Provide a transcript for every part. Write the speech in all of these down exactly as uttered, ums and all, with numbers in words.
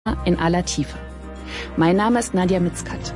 in aller Tiefe. Mein Name ist Nadja Mitzkat.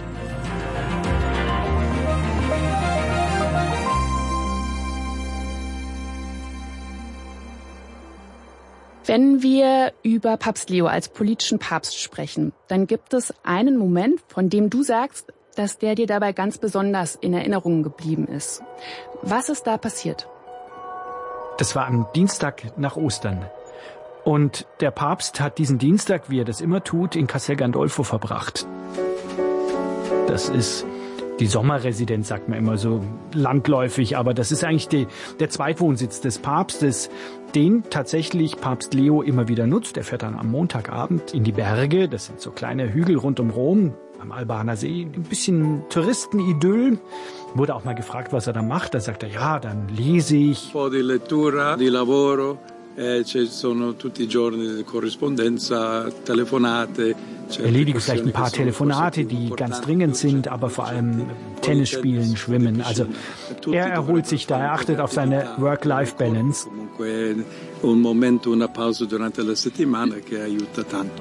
Wenn wir über Papst Leo als politischen Papst sprechen, dann gibt es einen Moment, von dem du sagst, dass der dir dabei ganz besonders in Erinnerung geblieben ist. Was ist da passiert? Das war am Dienstag nach Ostern. Und der Papst hat diesen Dienstag, wie er das immer tut, in Castel Gandolfo verbracht. Das ist die Sommerresidenz, sagt man immer so landläufig, aber das ist eigentlich die, der Zweitwohnsitz des Papstes, den tatsächlich Papst Leo immer wieder nutzt. Er fährt dann am Montagabend in die Berge, das sind so kleine Hügel rund um Rom, am Albaner See, ein bisschen Touristenidyll. Wurde auch mal gefragt, was er da macht. Da sagt er, ja, dann lese ich. Un po' di lettura, di lavoro. Ci sono tutti i giorni corrispondenza, telefonate. Erledige vielleicht ein paar Telefonate, die ganz dringend sind, aber vor allem Tennis spielen, schwimmen. Also er erholt sich da, er achtet auf seine Work-Life-Balance. Un momento, una pausa durante la settimana che aiuta tanto.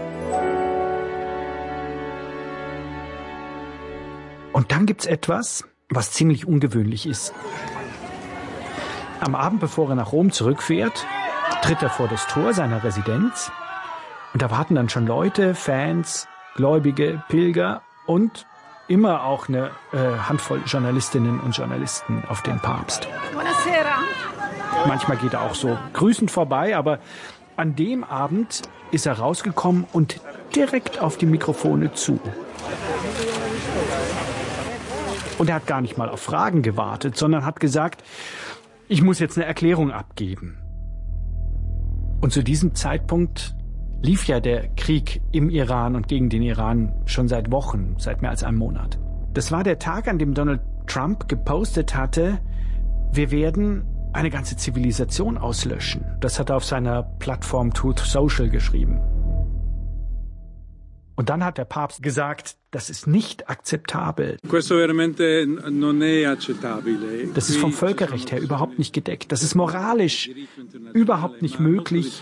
Und dann gibt's etwas, was ziemlich ungewöhnlich ist. Am Abend, bevor er nach Rom zurückfährt, tritt er vor das Tor seiner Residenz und da warten dann schon Leute, Fans, Gläubige, Pilger und immer auch eine äh, Handvoll Journalistinnen und Journalisten auf den Papst. Buonasera. Manchmal geht er auch so grüßend vorbei, aber an dem Abend ist er rausgekommen und direkt auf die Mikrofone zu. Und er hat gar nicht mal auf Fragen gewartet, sondern hat gesagt, ich muss jetzt eine Erklärung abgeben. Und zu diesem Zeitpunkt lief ja der Krieg im Iran und gegen den Iran schon seit Wochen, seit mehr als einem Monat. Das war der Tag, an dem Donald Trump gepostet hatte, wir werden eine ganze Zivilisation auslöschen. Das hat er auf seiner Plattform Truth Social geschrieben. Und dann hat der Papst gesagt, das ist nicht akzeptabel. Questo veramente non è accettabile. Das ist vom Völkerrecht her überhaupt nicht gedeckt. Das ist moralisch überhaupt nicht möglich.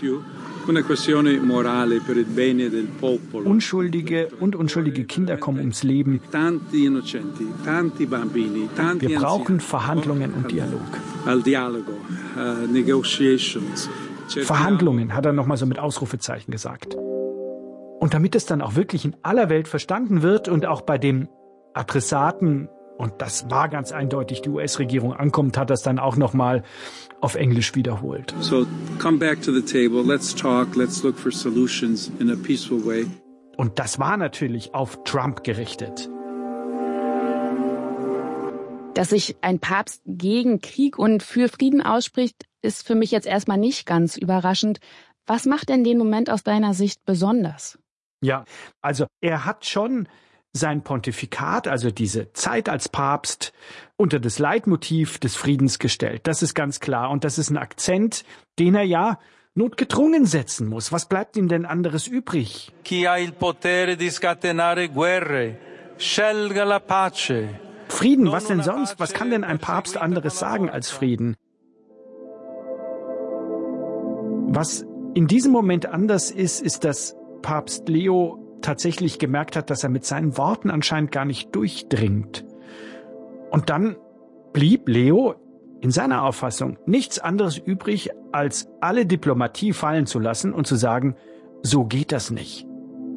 Unschuldige und unschuldige Kinder kommen ums Leben. Wir brauchen Verhandlungen und Dialog. Verhandlungen, hat er nochmal so mit Ausrufezeichen gesagt. Und damit es dann auch wirklich in aller Welt verstanden wird und auch bei dem Adressaten, und das war ganz eindeutig die U S-Regierung, ankommt, hat das dann auch nochmal auf Englisch wiederholt. So, come back to the table, let's talk, let's look for solutions in a peaceful way. Und das war natürlich auf Trump gerichtet. Dass sich ein Papst gegen Krieg und für Frieden ausspricht, ist für mich jetzt erstmal nicht ganz überraschend. Was macht denn den Moment aus deiner Sicht besonders? Ja, also er hat schon sein Pontifikat, also diese Zeit als Papst, unter das Leitmotiv des Friedens gestellt. Das ist ganz klar. Und das ist ein Akzent, den er ja notgedrungen setzen muss. Was bleibt ihm denn anderes übrig? Chi ha il potere di scatenare guerre, scelga la pace. Frieden, was denn sonst? Was kann denn ein Papst anderes sagen als Frieden? Was in diesem Moment anders ist, ist, dass Papst Leo tatsächlich gemerkt hat, dass er mit seinen Worten anscheinend gar nicht durchdringt. Und dann blieb Leo in seiner Auffassung nichts anderes übrig, als alle Diplomatie fallen zu lassen und zu sagen, so geht das nicht.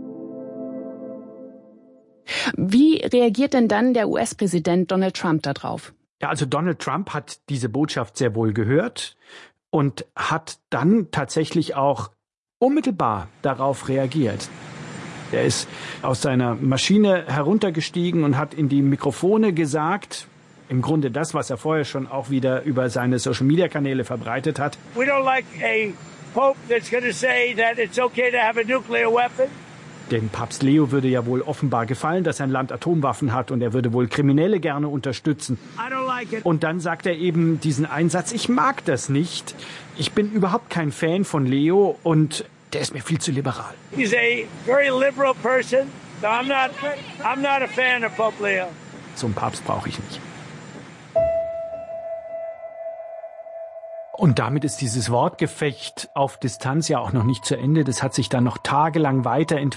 Wie reagiert denn dann der U S-Präsident Donald Trump darauf? Ja, also Donald Trump hat diese Botschaft sehr wohl gehört und hat dann tatsächlich auch unmittelbar darauf reagiert. Er ist aus seiner Maschine heruntergestiegen und hat in die Mikrofone gesagt, im Grunde das, was er vorher schon auch wieder über seine Social-Media-Kanäle verbreitet hat. We don't like a pope that's going to say that it's okay to have a nuclear weapon. Dem Papst Leo würde ja wohl offenbar gefallen, dass sein Land Atomwaffen hat und er würde wohl Kriminelle gerne unterstützen. I don't like it. Und dann sagt er eben diesen Einsatz, ich mag das nicht. Ich bin überhaupt kein Fan von Leo und der ist mir viel zu liberal. He's a very liberal person. So I'm not, I'm not a fan of Pope Leo. So einen Papst brauche ich nicht. Und damit ist dieses Wortgefecht auf Distanz ja auch noch nicht zu Ende. Das hat sich dann noch tagelang weiterentwickelt.